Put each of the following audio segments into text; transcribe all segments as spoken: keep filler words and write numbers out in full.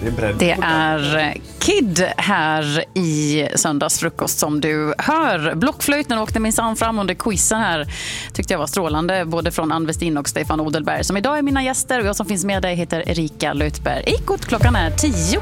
Det är bredd. Det är Kid här i söndagsfrukost som du hör. Blockflöjten åkte minsann fram under quizen här. Tyckte jag var strålande, både från Ann Westin och Stefan Odelberg som idag är mina gäster. Och jag som finns med dig heter Erika Lutberg. Ekot, klockan är tio.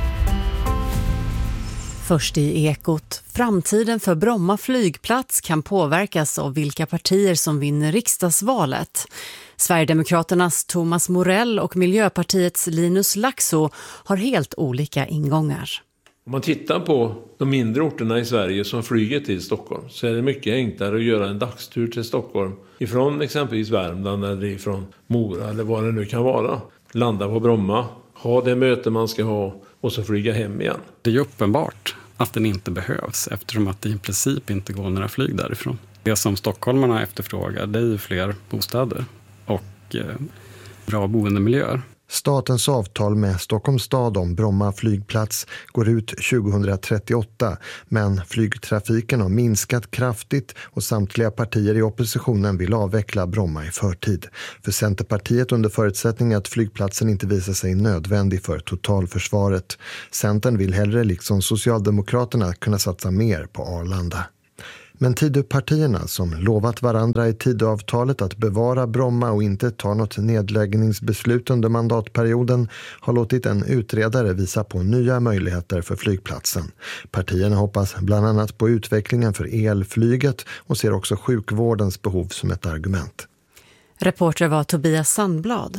Först i Ekot. Framtiden för Bromma flygplats kan påverkas av vilka partier som vinner riksdagsvalet. Sverigedemokraternas Thomas Morell och Miljöpartiets Linus Laxo har helt olika ingångar. Om man tittar på de mindre orterna i Sverige som flyger till Stockholm så är det mycket enklare att göra en dagstur till Stockholm ifrån exempelvis Värmland eller ifrån Mora eller vad det nu kan vara. Landa på Bromma, ha det möte man ska ha och så flyga hem igen. Det är ju uppenbart att den inte behövs eftersom att det i princip inte går några flyg därifrån. Det som stockholmarna efterfrågar, det är ju fler bostäder och eh, bra boendemiljöer. Statens avtal med Stockholms stad om Bromma flygplats går ut tjugohundratrettioåtta, men flygtrafiken har minskat kraftigt och samtliga partier i oppositionen vill avveckla Bromma i förtid. För Centerpartiet under förutsättning att flygplatsen inte visar sig nödvändig för totalförsvaret. Centern vill hellre liksom Socialdemokraterna kunna satsa mer på Arlanda. Men Tidöpartierna som lovat varandra i Tidöavtalet att bevara Bromma och inte ta något nedläggningsbeslut under mandatperioden har låtit en utredare visa på nya möjligheter för flygplatsen. Partierna hoppas bland annat på utvecklingen för elflyget och ser också sjukvårdens behov som ett argument. Reporter var Tobias Sandblad.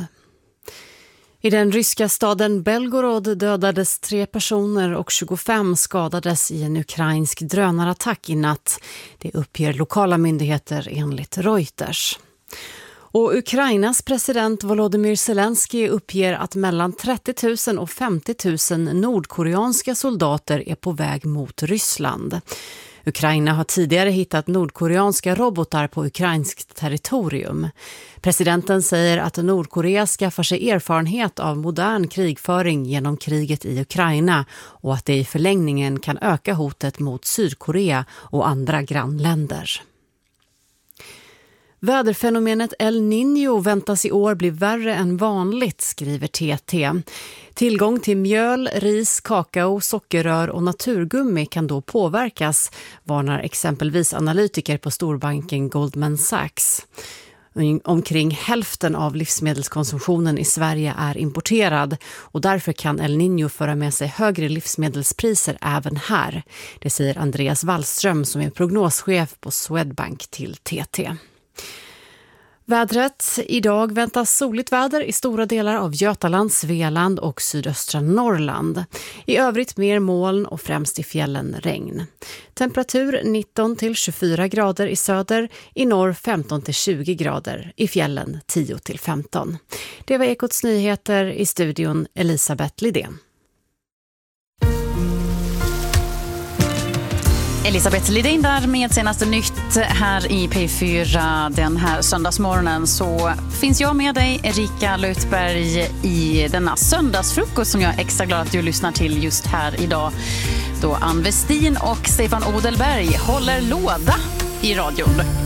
I den ryska staden Belgorod dödades tre personer och tjugofem skadades i en ukrainsk drönarattack i natt. Det uppger lokala myndigheter enligt Reuters. Och Ukrainas president Volodymyr Zelensky uppger att mellan trettio tusen och femtio tusen nordkoreanska soldater är på väg mot Ryssland. Ukraina har tidigare hittat nordkoreanska robotar på ukrainskt territorium. Presidenten säger att Nordkorea skaffar sig erfarenhet av modern krigföring genom kriget i Ukraina och att det i förlängningen kan öka hotet mot Sydkorea och andra grannländer. Väderfenomenet El Niño väntas i år bli värre än vanligt, skriver T T. Tillgång till mjöl, ris, kakao, sockerrör och naturgummi kan då påverkas, varnar exempelvis analytiker på storbanken Goldman Sachs. Omkring hälften av livsmedelskonsumtionen i Sverige är importerad och därför kan El Niño föra med sig högre livsmedelspriser även här. Det säger Andreas Wallström som är prognoschef på Swedbank till T T. Vädret. Idag väntas soligt väder i stora delar av Götaland, Svealand och sydöstra Norrland. I övrigt mer moln och främst i fjällen regn. Temperatur nitton till tjugofyra grader i söder, i norr femton till tjugo grader, i fjällen tio till femton. Det var Ekots nyheter, i studion Elisabeth Lidén. Elisabeth Lidén där med senaste nytt här i P fyra den här söndagsmorgonen. Så finns jag med dig, Erika Lutberg, i denna söndagsfrukost som jag är extra glad att du lyssnar till just här idag. Då Ann Westin och Stefan Odelberg håller låda i radion.